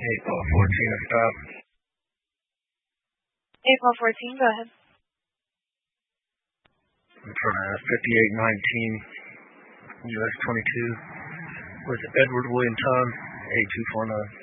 April 14 to stop. April 14, go ahead. In front of 5819 US 22 with Edward William Tom, 8249.